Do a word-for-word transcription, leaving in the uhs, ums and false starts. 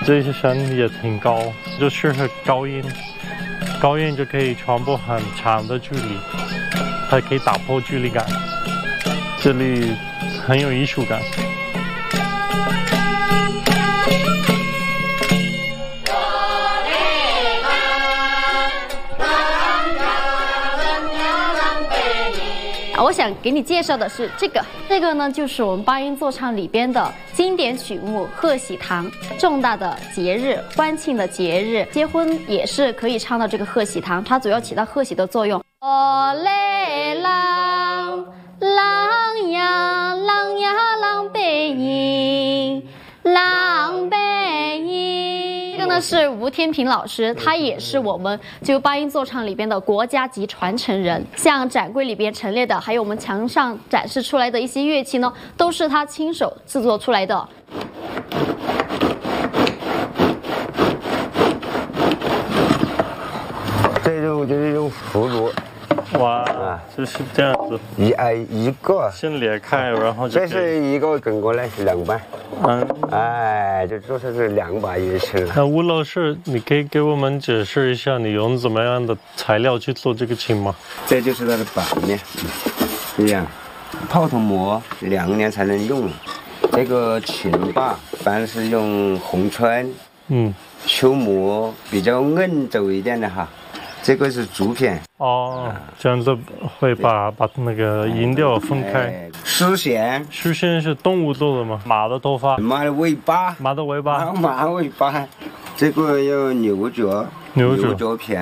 这些声也挺高，就适合高音，高音就可以传播很长的距离，还可以打破距离感。这里很有艺术感。 我想给你介绍的是这个，这个呢就是我们八音座唱里边的经典曲目《贺喜堂》。重大的节日、欢庆的节日、结婚也是可以唱到这个《贺喜堂》，它主要起到贺喜的作用。哦嘞郎，郎呀郎呀郎背影，郎背影。这个呢是吴天平老师，他也是我们就八音座唱里边的国家级传承人。像展柜里边陈列的，还有我们墙上展示出来的一些乐器呢，都是他亲手制作出来的。 这种就是用葫芦。 哇，就是这样子， 一哎一个先裂开，然后就这是一个，跟过来是两把。 嗯， 哎，这这是两把乐器了。 那吴老师，你可以给我们解释一下，你用怎么样的材料去做这个琴吗？ 这就是它的板面，这样，泡桐膜两年才能用。这个琴把凡是用红川，嗯，秋木比较硬走一点的哈。这个是竹片哦，这样子会把把那个音调分开。 丝线， 丝线是动物做的吗？马的头发， 马的尾巴， 马的尾巴， 马尾巴。这个有牛角， 牛角牛角片。